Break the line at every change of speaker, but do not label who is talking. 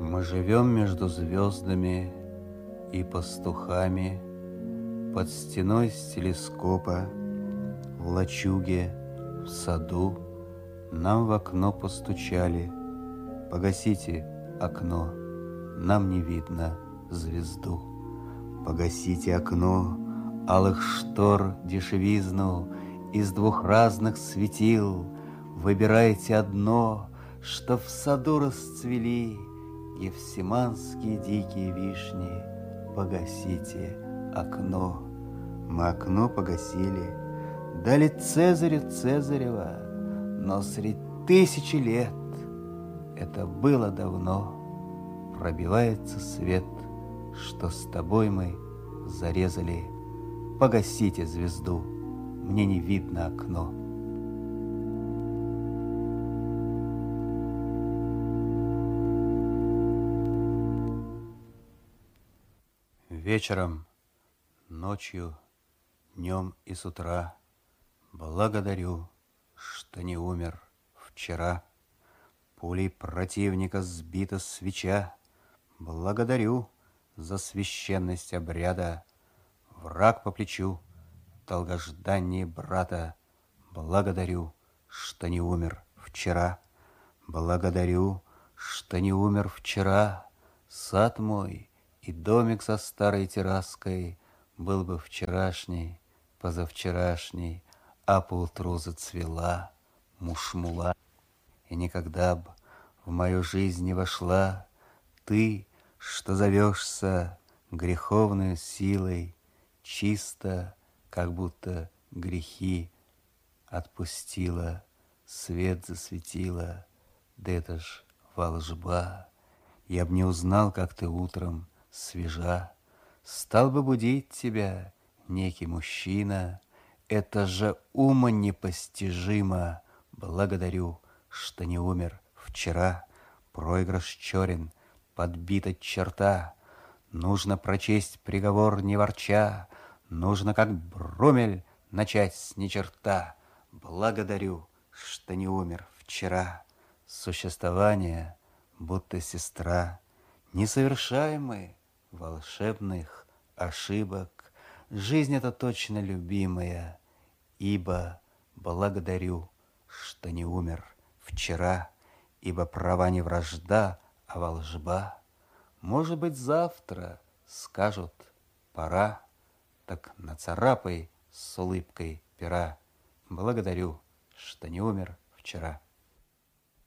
Мы живем между звездами и пастухами, под стеной с телескопа, в лачуге, в саду. Нам в окно постучали. Погасите окно, нам не видно звезду. Погасите окно, алых штор дешевизну из двух разных светил. Выбирайте одно, что в саду расцвели гефсиманские дикие вишни. Погасите окно. Мы окно погасили, дали Цезарю Цезарева, но средь тысячи лет, это было давно, пробивается свет, что с тобой мы зарезали. Погасите звезду, мне не видно окно. Вечером, ночью, днем и с утра благодарю, что не умер вчера. Пулей противника сбита свеча, благодарю за священность обряда. Враг по плечу, долгожданнее брата, благодарю, что не умер вчера. Благодарю, что не умер вчера. Сад мой и домик со старой терраской был бы вчерашний, позавчерашний, а поутру зацвела мушмула. И никогда б в мою жизнь не вошла ты, что зовешься греховной силой, чисто, как будто грехи отпустила, свет засветила. Да это ж волжба. Я б не узнал, как ты утром свежа. Стал бы будить тебя некий мужчина. Это же ума непостижимо. Благодарю, что не умер вчера. Проигрыш черен, подбита черта. Нужно прочесть приговор, не ворча. Нужно, как Брумель, начать с ничерта. Благодарю, что не умер вчера. Существование, будто сестра. Не совершаем мы волшебных ошибок. Жизнь эта точно любимая, ибо благодарю, что не умер вчера, ибо права не вражда, а волжба. Может быть, завтра скажут пора, так нацарапай с улыбкой пера. Благодарю, что не умер вчера.